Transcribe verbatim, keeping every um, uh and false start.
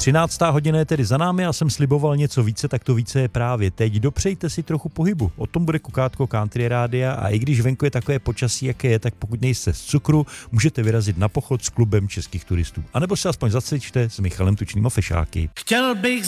třináctá hodina je tedy za námi a jsem sliboval něco více, tak to více je právě teď. Dopřejte si trochu pohybu. O tom bude Kukátko Country Rádia a i když venku je takové počasí, jaké je, tak pokud nejste z cukru, můžete vyrazit na pochod s klubem českých turistů. A nebo se aspoň zacvičte s Michalem Tučným a Fešáky. Chtěl bych